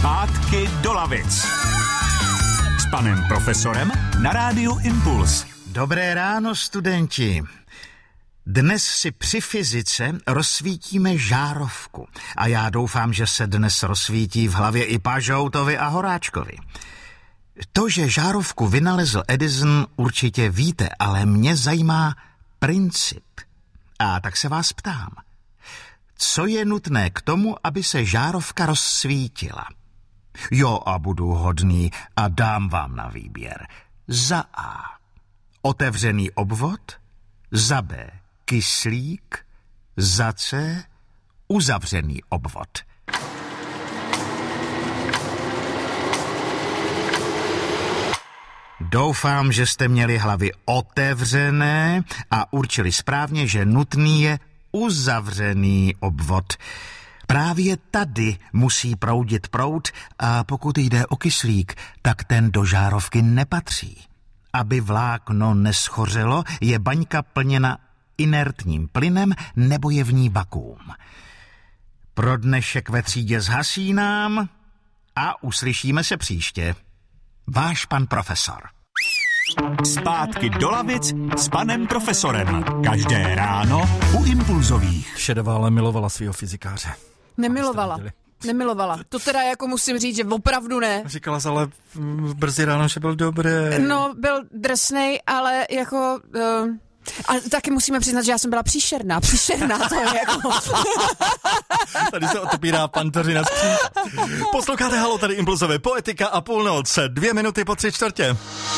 Zpátky do lavic. S panem profesorem na rádiu Impuls. Dobré ráno, studenti. Dnes si při fyzice rozsvítíme žárovku. A já doufám, že se dnes rozsvítí v hlavě i Pažoutovi a Horáčkovi. To, že žárovku vynalezl Edison, určitě víte, ale mě zajímá princip. A tak se vás ptám. Co je nutné k tomu, aby se žárovka rozsvítila? Jo, a budu hodný a dám vám na výběr. Za A. Otevřený obvod. Za B. Kyslík. Za C. Uzavřený obvod. Doufám, že jste měli hlavy otevřené a určili správně, že nutný je uzavřený obvod. Právě tady musí proudit proud a pokud jde o kyslík, tak ten do žárovky nepatří. Aby vlákno neschořelo, je baňka plněna inertním plynem nebo je v ní vakuum. Pro dnešek ve třídě zhasínám a uslyšíme se příště. Váš pan profesor. Zpátky do lavic s panem profesorem. Každé ráno u Impulzových. Šedovále milovala svého fyzikáře. Nemilovala. To teda jako musím říct, že opravdu ne. Říkala jsi ale brzy ráno, že byl dobrý. No, byl drsnej, ale jako... A taky musíme přiznat, že já jsem byla příšerná, to je jako... Tady se otopírá pantořina skříň. Posloucháte Halo, tady Impulzové poetika a půlnoc. 2 minuty po 3/4.